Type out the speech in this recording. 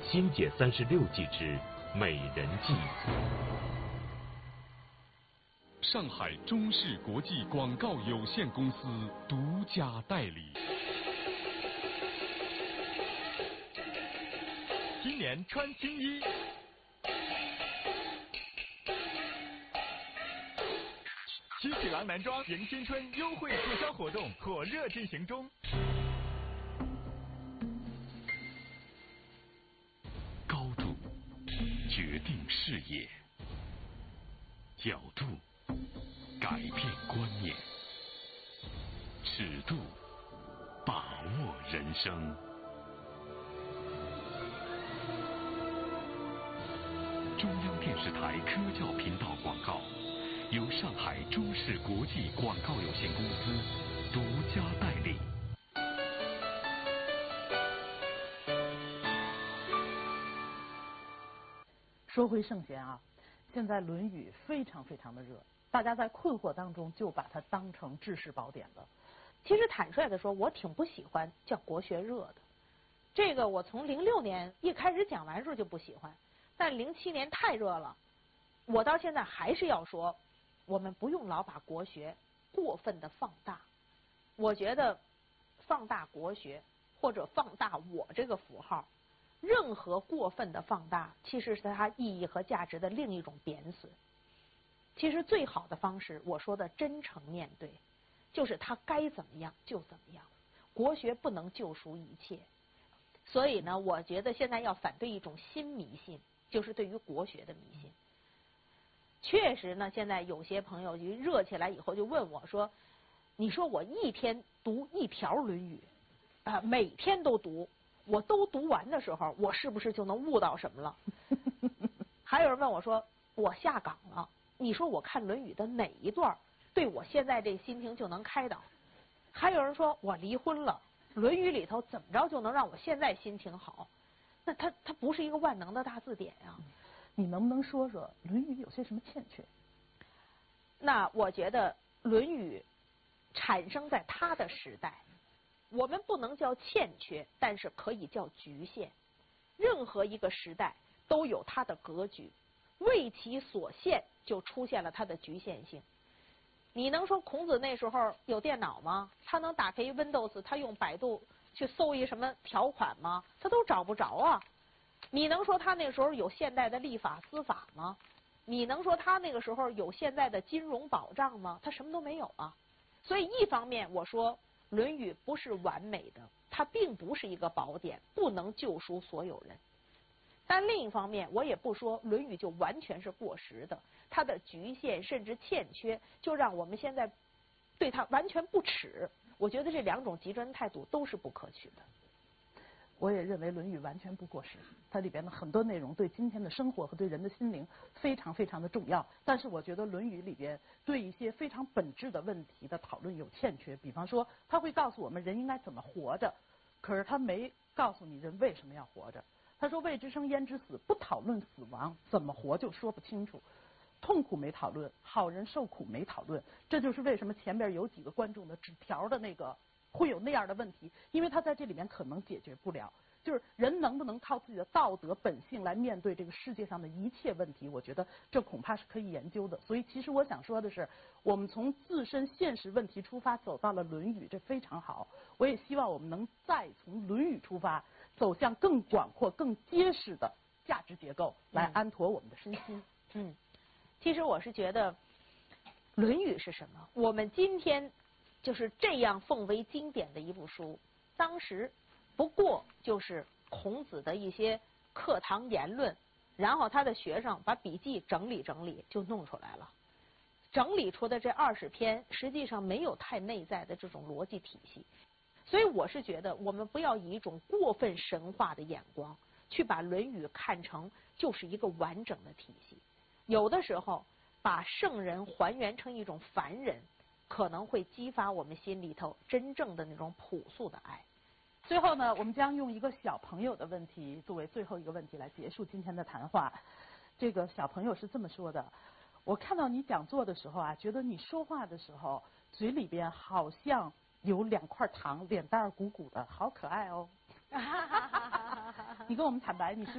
新解36计之美人计。 上海中视国际广告有限公司独家代理。今年穿青衣，七匹狼男装迎新春优惠促销活动火热进行中。 高度决定视野，角度改变观念，尺度把握人生。中央电视台科教频道广告由上海中视国际广告有限公司独家代理。 说回圣贤啊，现在《论语》非常非常的热，大家在困惑当中就把它当成治世宝典了。 其实坦率的说，我挺不喜欢叫国学热的。这个我从06年一开始讲完时候就不喜欢，但07年太热了，我到现在还是要说，我们不用老把国学过分的放大。我觉得放大国学或者放大我这个符号，任何过分的放大其实是它意义和价值的另一种贬损。其实最好的方式，我说的真诚面对，就是它该怎么样就怎么样，国学不能救赎一切。所以呢，我觉得现在要反对一种新迷信，就是对于国学的迷信。确实呢，现在有些朋友就热起来以后就问我说，你说我一天读一条《论语》每天都读，我都读完的时候，我是不是就能悟到什么了？还有人问我说，我下岗了，你说我看《论语》的哪一段对我现在这心情就能开导？还有人说我离婚了，《论语》里头怎么着就能让我现在心情好？那它不是一个万能的大字典呀。 你能不能说说《论语》有些什么欠缺？ 那我觉得《论语》产生在它的时代，我们不能叫欠缺，但是可以叫局限。任何一个时代都有它的格局，为其所限，就出现了它的局限性。你能说孔子那时候有电脑吗？他能打开 Windows， 他用百度去搜一什么条款吗？他都找不着啊。你能说他那时候有现代的立法司法吗？你能说他那个时候有现在的金融保障吗？他什么都没有啊。所以一方面我说《论语》不是完美的，它并不是一个宝典，不能救赎所有人。但另一方面，我也不说《论语》就完全是过时的，它的局限甚至欠缺，就让我们现在对它完全不耻。我觉得这两种极端态度都是不可取的。 我也认为《论语》完全不过时，它里边的很多内容对今天的生活和对人的心灵非常非常的重要。但是我觉得《论语》里边对一些非常本质的问题的讨论有欠缺，比方说他会告诉我们人应该怎么活着，可是他没告诉你人为什么要活着。他说未知生焉知死，不讨论死亡，怎么活就说不清楚。痛苦没讨论，好人受苦没讨论，这就是为什么前边有几个观众的纸条的那个会有那样的问题，因为他在这里面可能解决不了。就是人能不能靠自己的道德本性来面对这个世界上的一切问题，我觉得这恐怕是可以研究的。所以其实我想说的是，我们从自身现实问题出发走到了《论语》，这非常好。我也希望我们能再从《论语》出发，走向更广阔更结实的价值结构，来安妥我们的身心。 其实我是觉得《论语》是什么，我们今天就是这样奉为经典的一部书，当时不过就是孔子的一些课堂言论，然后他的学生把笔记整理整理就弄出来了。整理出的这20篇实际上没有太内在的这种逻辑体系。所以我是觉得我们不要以一种过分神话的眼光去把《论语》看成就是一个完整的体系。有的时候把圣人还原成一种凡人，可能会激发我们心里头真正的那种朴素的爱。 最后呢，我们将用一个小朋友的问题作为最后一个问题来结束今天的谈话。这个小朋友是这么说的：我看到你讲座的时候啊，觉得你说话的时候嘴里边好像有2块糖，脸蛋鼓鼓的，好可爱哦。你跟我们坦白，你是